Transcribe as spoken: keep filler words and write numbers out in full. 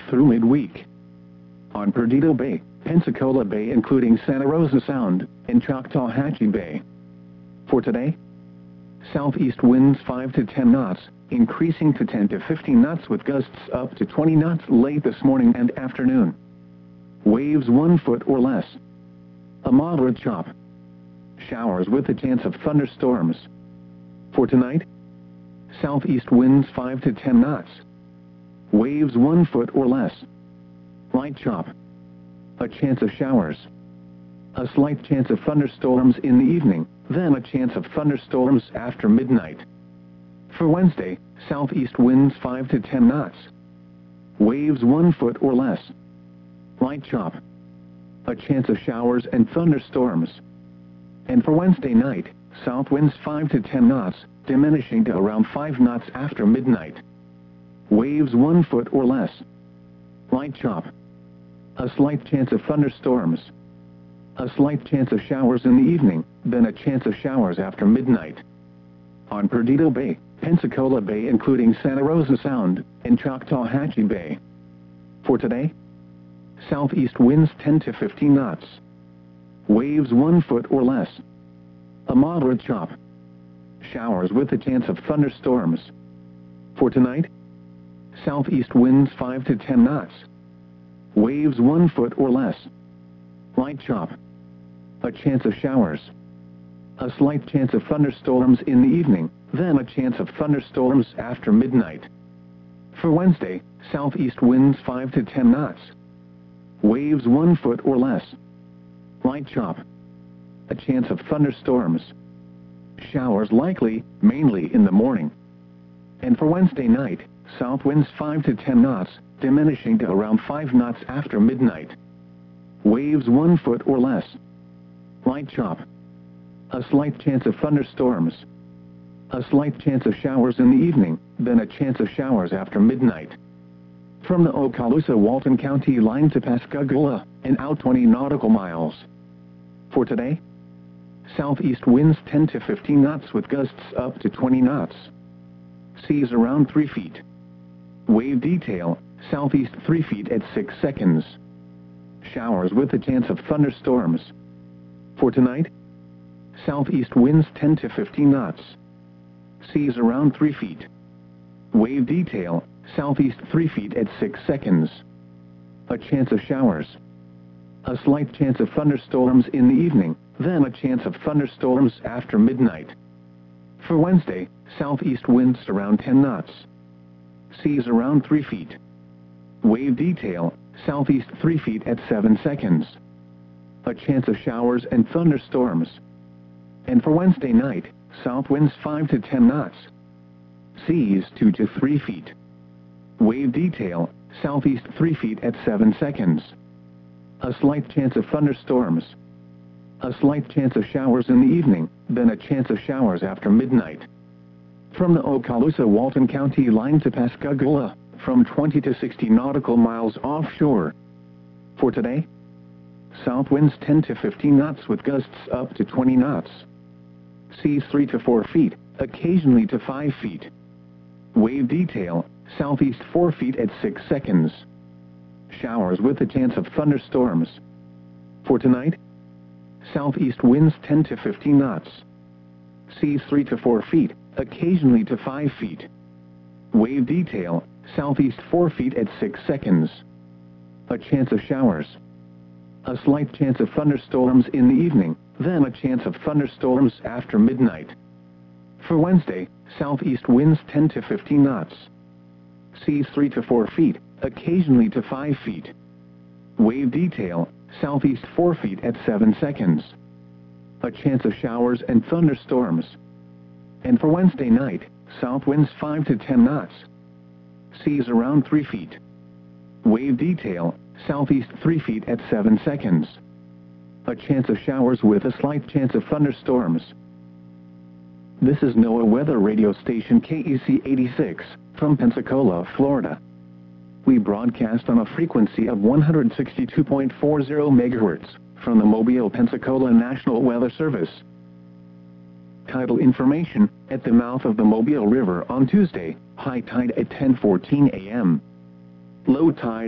through midweek. On Perdido Bay, Pensacola Bay including Santa Rosa Sound, and Choctawhatchee Bay. For today, southeast winds five to ten knots, increasing to ten to fifteen knots with gusts up to twenty knots late this morning and afternoon. Waves one foot or less. A moderate chop. Showers with a chance of thunderstorms. For tonight, southeast winds five to ten knots. Waves one foot or less. Light chop. A chance of showers. A slight chance of thunderstorms in the evening, then a chance of thunderstorms after midnight. For Wednesday, southeast winds five to ten knots. Waves one foot or less. Light chop. A chance of showers and thunderstorms. And for Wednesday night, south winds five to ten knots, diminishing to around five knots after midnight. Waves one foot or less. Light chop. A slight chance of thunderstorms. A slight chance of showers in the evening, then a chance of showers after midnight. On Perdido Bay, Pensacola Bay including Santa Rosa Sound, and Choctawhatchee Bay. For today, southeast winds ten to fifteen knots. Waves one foot or less. A moderate chop. Showers with a chance of thunderstorms. For tonight, southeast winds five to ten knots. Waves one foot or less. Light chop. A chance of showers. A slight chance of thunderstorms in the evening, then a chance of thunderstorms after midnight. For Wednesday, southeast winds five to ten knots. Waves one foot or less. Light chop. A chance of thunderstorms. Showers likely, mainly in the morning. And for Wednesday night, south winds five to ten knots, diminishing to around five knots after midnight. Waves one foot or less. Light chop. A slight chance of thunderstorms. A slight chance of showers in the evening, then a chance of showers after midnight. From the Okaloosa-Walton County line to Pascagoula, and out twenty nautical miles. For today, southeast winds ten to fifteen knots with gusts up to twenty knots. Seas around three feet. Wave detail, southeast three feet at six seconds. Showers with a chance of thunderstorms. For tonight, southeast winds ten to fifteen knots. Seas around three feet. Wave detail, southeast three feet at six seconds. A chance of showers. A slight chance of thunderstorms in the evening, then a chance of thunderstorms after midnight. For Wednesday, southeast winds around ten knots. Seas around three feet. Wave detail, southeast three feet at seven seconds. A chance of showers and thunderstorms. And for Wednesday night, south winds five to ten knots. Seas two to three feet. Wave detail, southeast three feet at seven seconds. A slight chance of thunderstorms. A slight chance of showers in the evening, then a chance of showers after midnight. From the Okaloosa-Walton County line to Pascagoula, from twenty to sixty nautical miles offshore. For today, south winds ten to fifteen knots with gusts up to twenty knots. Seas three to four feet, occasionally to five feet. Wave detail, southeast four feet at six seconds. Showers with a chance of thunderstorms. For tonight, southeast winds ten to fifteen knots. Seas three to four feet, occasionally to five feet. Wave detail, southeast four feet at six seconds. A chance of showers. A slight chance of thunderstorms in the evening, then a chance of thunderstorms after midnight. For Wednesday, southeast winds ten to fifteen knots. Seas three to four feet, occasionally to five feet. Wave detail, southeast four feet at seven seconds. A chance of showers and thunderstorms. And for Wednesday night, south winds five to ten knots. Seas around three feet. Wave detail, southeast three feet at seven seconds. A chance of showers with a slight chance of thunderstorms. This is NOAA Weather Radio Station K E C eighty-six, from Pensacola, Florida. We broadcast on a frequency of one hundred sixty-two point four zero megahertz, from the Mobile, Pensacola National Weather Service. Tidal information, at the mouth of the Mobile River on Tuesday, high tide at ten fourteen a m Low tide